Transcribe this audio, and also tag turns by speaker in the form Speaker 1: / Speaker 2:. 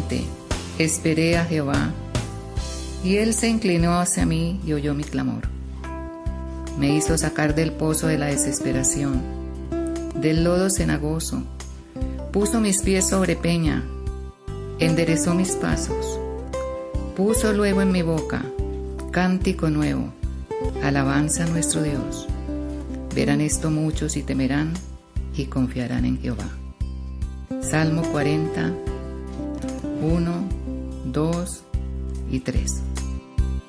Speaker 1: paciente esperé a Jehová, y Él se inclinó hacia mí y oyó mi clamor. Me hizo sacar del pozo de la desesperación, del lodo cenagoso. Puso mis pies sobre peña, enderezó mis pasos. Puso luego en mi boca cántico nuevo, alabanza a nuestro Dios. Verán esto muchos y temerán y confiarán en Jehová. Salmo 40, 1, 2 y 3.